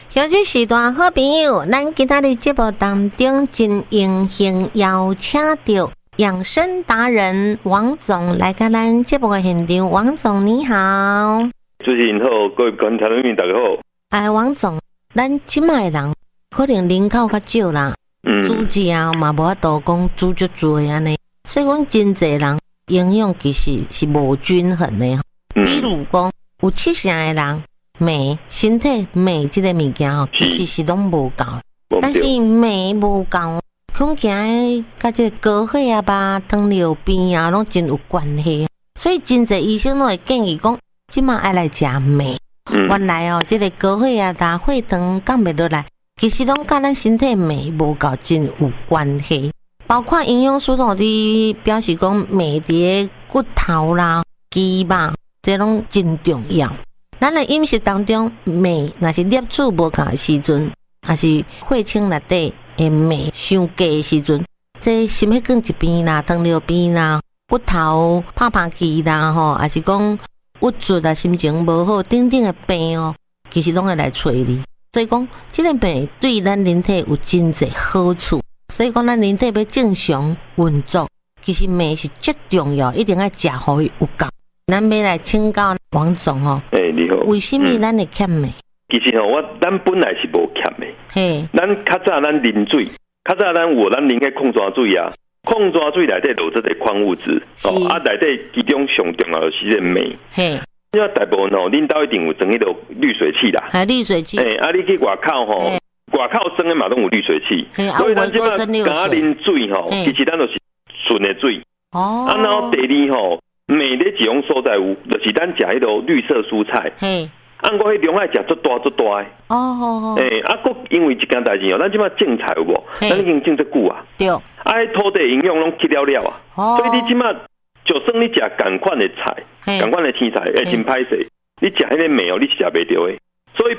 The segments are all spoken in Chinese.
像这时段好朋友，咱今仔日节目当中真荣幸邀请到养生达人王总来跟咱节目的现场。王总你好。 主持人好，各位观众朋友大家好。 王总，咱即卖人可能人口较少啦，煮食嘛无法度讲煮足多安尼，所以讲真侪人营养其实是无均衡的。比如讲，有70%的人镁，身体镁这个物件其实是拢无够，但是镁无够，恐惊甲这个高血压吧、糖尿病啊，拢真有关系。所以真侪医生都会建议讲，即马爱来食镁。原来这个高血压啦、血糖降袂落来，其实拢甲咱身体镁无够真有关系。包括营养师都伫表示讲，镁伫骨头啦、肌肉，这拢真重要。咱的饮食当中，镁若是摄取无够的时阵，还是血清内底的镁伤低的时阵，这心血管疾病啦、糖尿病啦、骨头拍拍肌啦还是讲郁卒啊、心情无好等等的病其实拢会来找你。所以讲，这个镁对咱人体有真侪好处。所以讲，咱人体要正常运作，其实镁是最重要，一定要食好有够。咱要来请教王总你好。 为什么咱会欠镁？ 其实咱本来是无欠的。 嘿， 咱较早咱啉水，较早咱有咱啉个矿泉水啊，矿泉水内底有这个矿物质内底其中上重要的是这镁。嘿，因为大部分恁兜一定有装迄个滤水器啦。 滤水器。 你去外口外口装的嘛拢有滤水器，所以咱即马敢啉水其实咱就是纯的水。然后第二镁的几种所在有，就是咱食迄个绿色蔬菜。按过迄量爱食足大足大的。佫因为一件代志咱即马种菜有无？咱已经种足久啊。对。土地营养拢去了啊。所以你即马就算你食同款的菜，同款的青菜，会真歹势。你食迄个镁你是食袂到的。所以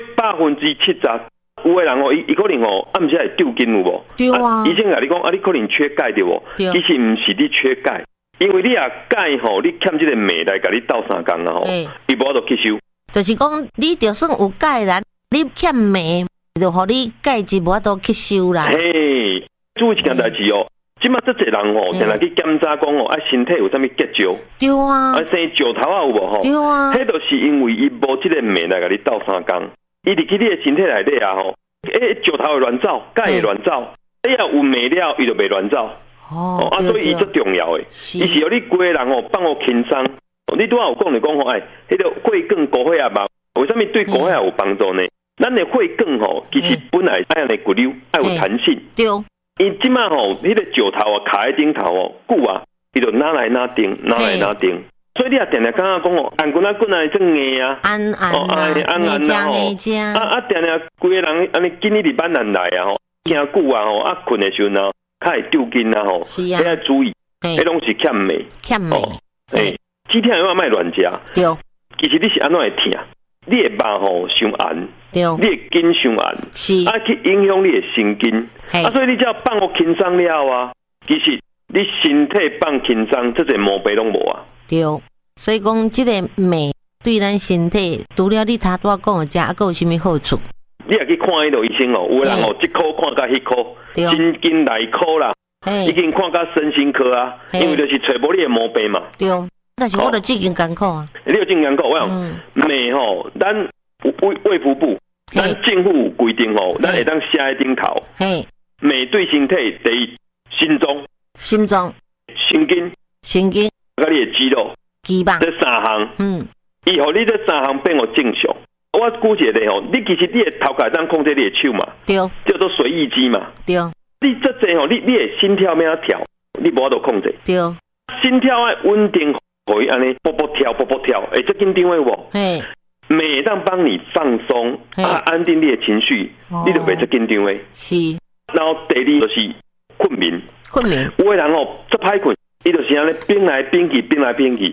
70%有的人伊可能暗时会丢筋有无？对啊。医生甲你讲你可能缺钙对无？其实毋是你缺钙。因为你钙你欠这个镁来甲你斗3工啊伊无法度吸收。 就是讲，你就算有钙啦，你欠镁，就互你钙质无法度吸收啦。 嘿，注意一件代志即马这侪人定来去检查讲身体有啥物结石。对啊。生石头有无对啊。迄就是因为伊无这个镁来甲你斗3工，伊入去你的身体内底石头会乱走，钙会乱走，你若有镁了，伊就袂乱走。所以伊最重要的，伊是要你规个人放轻松。你拄仔有讲迄个血管高血压嘛？为什么对高血压有帮助呢？咱的血管其实本来爱的骨溜，爱有弹性。对。伊即马迄个石头卡在顶头久啊，伊就拿来拿定。所以你也定定感觉讲按骨啊真硬啊，按啊，定定规个人安尼紧日班人来啊，惊久啊困的时候呢。较会丢筋啊你要注意，迄拢是欠镁。止痛药莫乱食。对。其实你是安怎会痛？你的肉伤硬，对，你的筋伤硬，是去影响你的神经。所以你只要放轻松了其实你身体放轻松，这些毛病拢无啊。 对，所以讲这个镁对咱身体，除了你头拄仔讲的食，还有啥物好处？ 你也去看迄个医生有的人一科看到迄科，真经内科啦，已经看到身心科啊，因为就是找无你的毛病嘛。对， 但是我就最近艰苦啊。 你有真艰苦，我讲镁咱卫福部，咱政府有规定咱会当写在顶头。镁对身体第一，心脏、神经，甲你的肌肉，这3项，伊互你这3项变正常。我估计咧你其实你的头壳当控制你的手嘛，对，叫做随意肌嘛，对。你这你的心跳要跳，你无法度控制，对。心跳要稳定，可以安尼蹦蹦跳，这紧张的无？镁当帮你放松安定你的情绪，你就袂这紧张的。是。然后第二就是困眠，有的人足歹困，伊就是安尼变来变去，愈变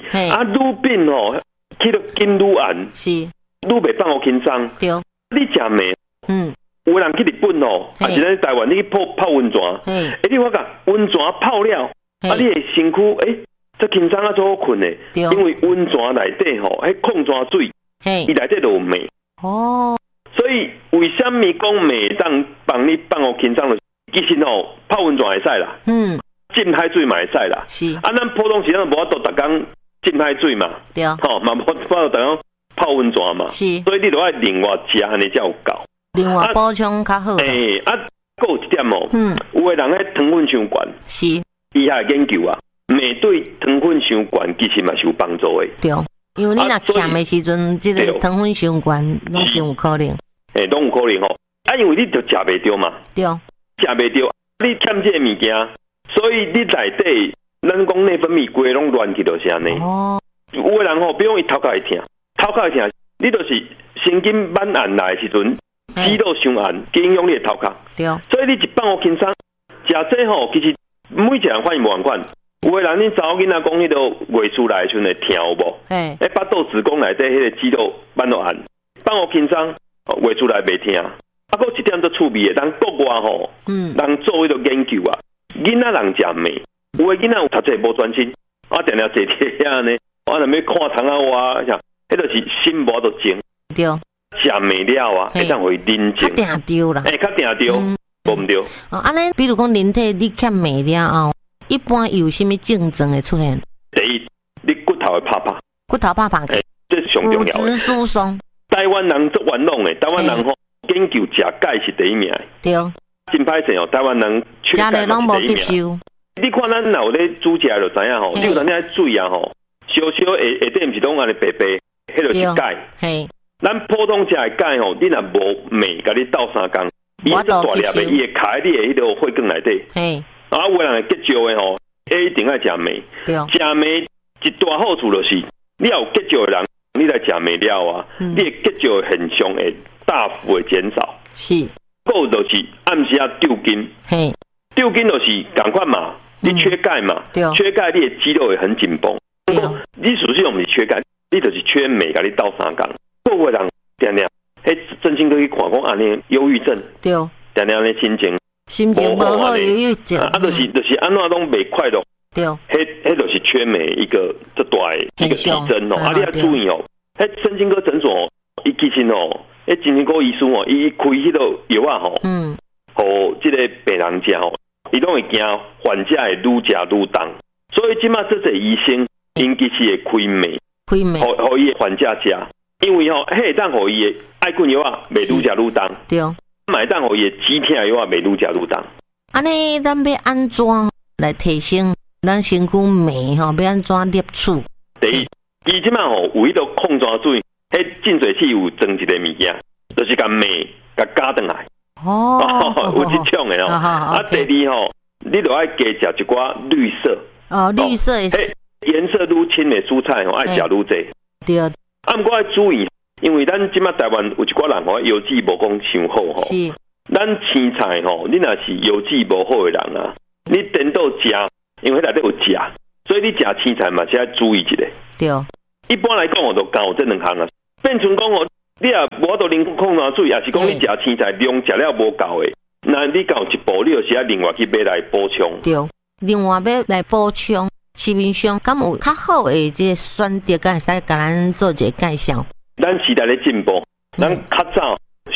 去到筋愈硬，是。愈袂放轻松，对。你食镁，有人去日本还是咱台湾，你去泡温泉，你我讲温泉泡了，你的身躯这轻松做好困的，因为温泉内底迄矿泉水，伊内底就有镁。所以有为什么讲每当帮你放好轻松的？其实泡温泉会使啦，浸海水嘛会使啦。 是啊，咱普通时咱无法度逐工浸海水嘛， 对， 嘛无法度逐工泡温泉嘛， 是， 所以你就要另外食安尼才有够。 另外补充较好。 还有一点有的人迄糖分伤悬， 是， 以下研究啊，美对糖分伤悬其实嘛是有帮助的。 对，因为你若欠的时阵，这个糖分伤悬，拢是有可能。 拢有可能因为你就食袂着嘛， 对， 食袂着，你欠这个物件，所以你内底咱讲内分泌规拢乱去就是安尼。有的人比如伊头壳会痛，你就是神经慢按来的时阵，肌肉伤按，影响你的头壳。 对， 所以你一放好轻松，食这其实每一个人反应无同款。有的人你查某囡仔讲迄个胃出来的时阵会痛有无？巴肚子宫内底迄个肌肉慢落按，放好轻松，胃出来袂痛。还有一点做趣味的，人国外人做迄个研究啊，囡仔人食糜，有的囡仔有读册无专心，常常坐伫遐呢，若要看窗啊哇，像迄就是心无都静。 对， 食糜了会当会认真。 较定着啦， 较定着，无毋对。 安尼，比如讲人体你欠糜了后，一般有啥物症状会出现？ 第一，你骨头会拍， 骨头拍， 这是上重要的。 骨质疏松。台湾人做玩弄的，台湾人研究食钙是第一名。 对， 真歹势台湾人缺钙是第一名。你看咱若有咧煮食就知影你有当遐水啊小下底毋是拢安尼白白，迄就是钙。咱普通食的钙你若无镁，甲你斗3工，伊做大粒的，伊会卡在你的迄个血管内底。有的人会结石的一定要食镁。食镁一大好处就是，你有结石的人，你来食镁了你的结石的现象会大幅的减少。 是。 还有就是暗时丢筋。丢筋就是同款嘛，你缺钙嘛，缺钙你的肌肉会很紧绷。你属实毋是缺钙，你就是缺镁，甲你斗3工。有的人常常，真心去看讲安尼忧郁症，对，常常的心情无好，忧郁症， 就是安怎拢袂快乐，对，迄就是缺镁一个最大的一个提升你要注意身心科诊所伊其实精神科医师伊开迄个药互这个病人食伊拢会惊患者会愈食愈重，所以即马这些医生因其实会开镁，互伊患者食。因为迄当互伊的爱困药袂愈食愈重，对，买当互伊的止痛药袂愈食愈重。 安尼，咱要安怎来提升咱身躯镁要安怎摄取？ 第一，伊即马有迄个矿泉水，迄净水器有装一个物件，就是甲镁甲加转来。有这种的第二你就要加食一寡绿色。 绿色颜色愈深的蔬菜爱食愈多。 对。 不过要注意，因为咱即马台湾有一寡人油脂无讲伤好是。咱青菜你若是油脂无好的人你颠倒食，因为内底有钾，所以你食青菜嘛是要注意一下。对。一般来讲就刚好这两项变成讲你也无法度啉矿泉水，也是讲你食青菜量食了无够的，那你到一步你就是要另外去买来补充。对， 另外要来补充。市面上敢有较好的这个选择，敢会使甲咱做一个介绍？ 咱时代咧进步，咱较早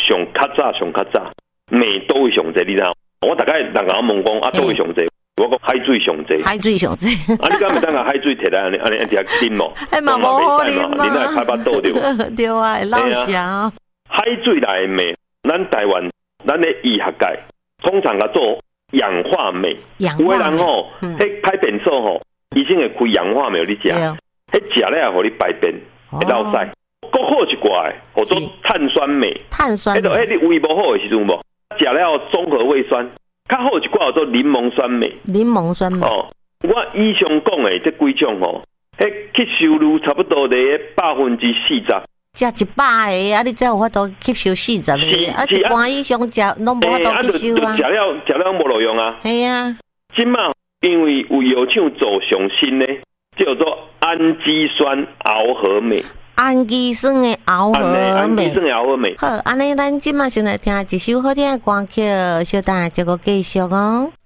镁都会上济，你知道？我大概人甲我问讲都会上济，我讲海水上济。海水上济。你敢袂当甲海水摕来安尼食啉无？ 嘛无好啉嘛， 你那会拍巴肚对无？ 对啊，会老香。 海水内的镁，咱台湾咱的医学界通常甲做氧化镁。有的人迄排便所医生会开氧化镁你食，迄食了互你排便会落屎。搁好一寡的，叫做碳酸镁。碳酸镁，迄你胃无好的时阵无，食了综合胃酸。较好一寡叫做柠檬酸镁。柠檬酸镁。我以上讲的这几种迄吸收率差不多伫40%。食100个你才有法度吸收40个，一般以上食拢无法度吸收啊。 食了无路用啊。系啊。即马因为有药厂做上新的，叫做氨基酸螯合镁。氨基酸的螯合镁。好，安尼咱即马先来听一首好听的歌曲，小等下再个继续哦。